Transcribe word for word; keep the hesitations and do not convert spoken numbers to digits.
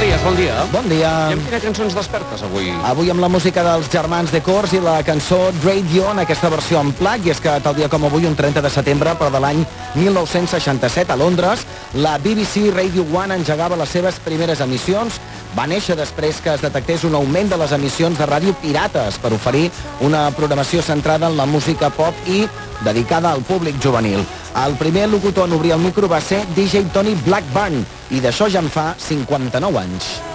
Elias, bon dia. Bon dia. I amb quina cançó ens despertes avui? Avui amb la música dels germans de Cors i la cançó Radio en aquesta versió en plat, i és que tal dia com avui, un trenta de setembre, però de l'any mil nou-cents seixanta-set, a Londres, la B B C Radio One engegava les seves primeres emissions. Va néixer després que es detectés un augment de les emissions de ràdio pirates per oferir una programació centrada en la música pop i dedicada al públic juvenil. El primer locutor en obrir el micro va ser D J Tony Blackburn, i d'això ja en fa cinquanta-nou anys.